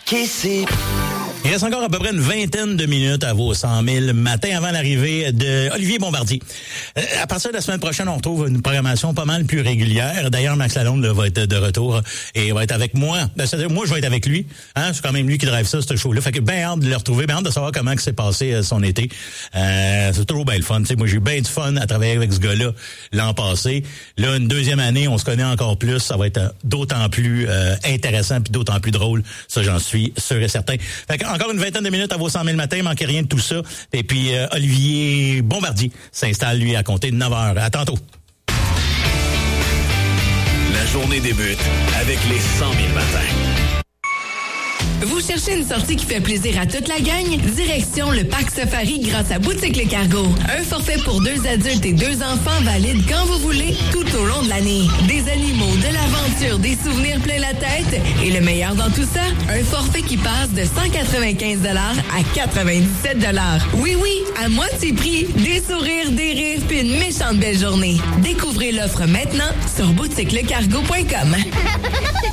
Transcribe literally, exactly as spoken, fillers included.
Kissy. Il reste encore à peu près une vingtaine de minutes à vos cent mille matin avant l'arrivée de Olivier Bombardier. Euh, à partir de la semaine prochaine, on retrouve une programmation pas mal plus régulière. D'ailleurs, Max Lalonde là, va être de retour et va être avec moi. C'est-à-dire, moi, je vais être avec lui. Hein? C'est quand même lui qui drive ça, ce show-là. Fait que bien hâte de le retrouver, bien hâte de savoir comment que s'est passé euh, son été. Euh, c'est toujours bien le fun. T'sais, moi, j'ai eu bien du fun à travailler avec ce gars-là l'an passé. Là, une deuxième année, on se connaît encore plus. Ça va être d'autant plus euh, intéressant puis d'autant plus drôle. Ça, j'en suis sûr et certain. Fait que, encore une vingtaine de minutes à vos cent mille matin, manquez rien de tout ça. Et puis, euh, Olivier Bombardier s'installe, lui, à compter de neuf heures. À tantôt. La journée débute avec les cent mille matins. Vous cherchez une sortie qui fait plaisir à toute la gang? Direction le Parc Safari grâce à Boutique Le Cargo. Un forfait pour deux adultes et deux enfants valide quand vous voulez, tout au long de l'année. Des animaux, de l'aventure, des souvenirs plein la tête. Et le meilleur dans tout ça, un forfait qui passe de cent quatre-vingt-quinze dollars à quatre-vingt-dix-sept dollars. Oui, oui, à moitié prix. Des sourires, des rires, puis une méchante belle journée. Découvrez l'offre maintenant sur boutique le cargo point com.